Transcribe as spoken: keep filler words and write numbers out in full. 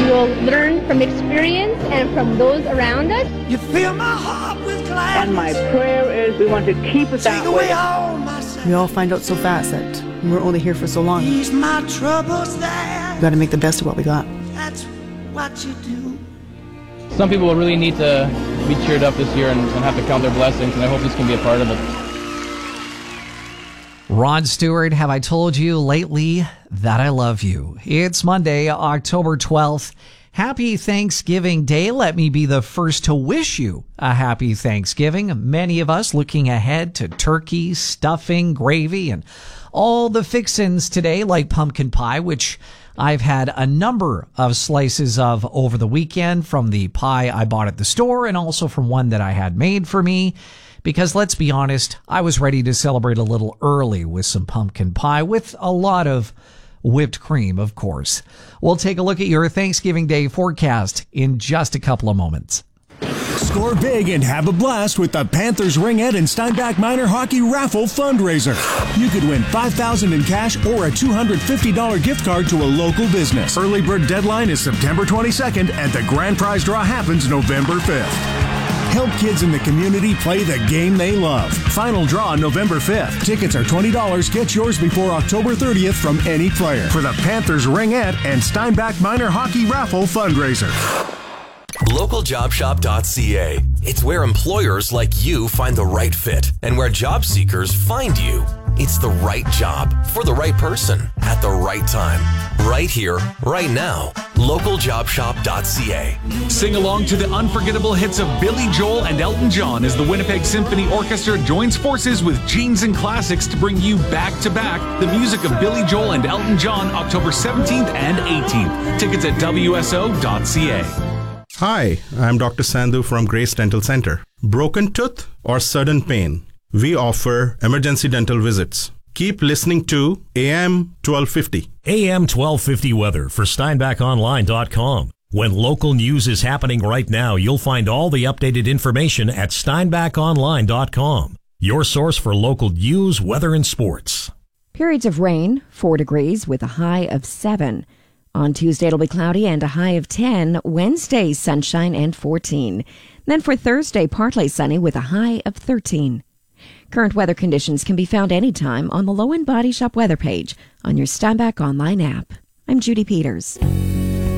will learn from experience and from those around us. You fill my heart with gladness. And my prayer is we want to keep it that way. All my we all find out so fast that we're only here for so long. Ease my troubles there. We got to make the best of what we got. That's what you do. Some people will really need to be cheered up this year and, and have to count their blessings, and I hope this can be a part of it. Rod Stewart, have I told you lately that I love you? It's Monday, October twelfth. Happy Thanksgiving Day. Let me be the first to wish you a happy Thanksgiving. Many of us looking ahead to turkey, stuffing, gravy, and all the fixins today, like pumpkin pie, which I've had a number of slices of over the weekend from the pie I bought at the store and also from one that I had made for me. Because let's be honest, I was ready to celebrate a little early with some pumpkin pie with a lot of whipped cream, of course. We'll take a look at your Thanksgiving Day forecast in just a couple of moments. Score big and have a blast with the Panthers Ringette and Steinbach Minor Hockey Raffle Fundraiser. You could win five thousand dollars in cash or a two hundred fifty dollars gift card to a local business. Early bird deadline is September twenty-second and the grand prize draw happens November fifth. Help kids in the community play the game they love. Final draw November fifth. Tickets are twenty dollars. Get yours before October thirtieth from any player for the Panthers Ringette and Steinbach Minor Hockey Raffle Fundraiser. local job shop dot c a. It's where employers like you find the right fit and where job seekers find you. It's the right job for the right person at the right time. Right here, right now. local job shop dot c a. Sing along to the unforgettable hits of Billy Joel and Elton John as the Winnipeg Symphony Orchestra joins forces with Genes and Classics to bring you back-to-back the music of Billy Joel and Elton John October seventeenth and eighteenth. Tickets at w s o dot c a. Hi, I'm Doctor Sandhu from Grace Dental Center. Broken tooth or sudden pain? We offer emergency dental visits. Keep listening to A M twelve fifty. A M twelve fifty weather for steinbach online dot com. When local news is happening right now, you'll find all the updated information at steinbach online dot com. Your source for local news, weather, and sports. Periods of rain, four degrees with a high of seven. On Tuesday, it'll be cloudy and a high of ten. Wednesday, sunshine and fourteen. Then for Thursday, partly sunny with a high of thirteen. Current weather conditions can be found anytime on the Low End Body Shop weather page on your Steinbach Online app. I'm Judy Peters.